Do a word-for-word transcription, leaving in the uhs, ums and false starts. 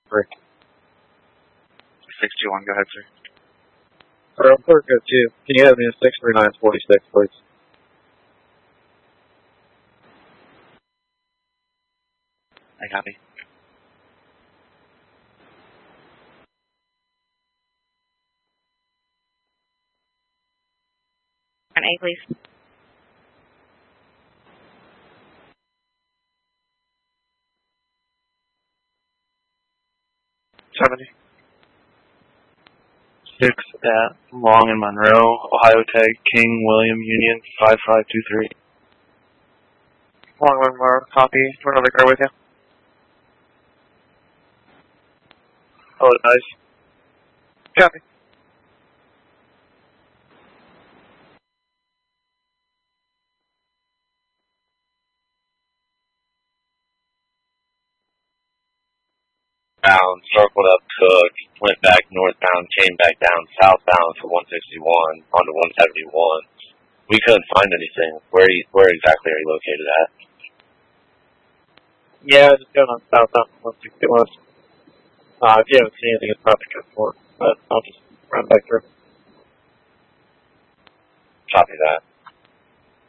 three. six two one, go ahead, sir. Or I'm clear code two. Can you have me in six three nine forty-six, please? I copy. An A, please. seventy. Six at Long and Monroe, Ohio tag King William Union five five two three. Long one more copy. What other car with you? Oh, nice. Copy. Bound, circled up Cook, went back northbound, came back down southbound for one sixty-one onto one seventy-one. We couldn't find anything. Where you, where exactly are you located at? Yeah, just going on southbound from one sixty-one. Uh, if you haven't seen anything, it's probably good for it, but I'll just run back through. Copy that.